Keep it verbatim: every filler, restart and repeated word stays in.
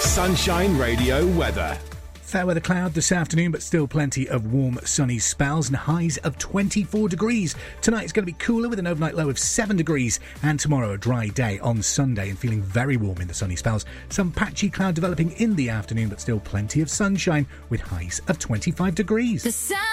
Sunshine Radio weather. Fair weather cloud this afternoon, but still plenty of warm, sunny spells and highs of twenty-four degrees. Tonight it's going to be cooler with an overnight low of seven degrees, and tomorrow a dry day on Sunday and feeling very warm in the sunny spells. Some patchy cloud developing in the afternoon, but still plenty of sunshine with highs of twenty-five degrees.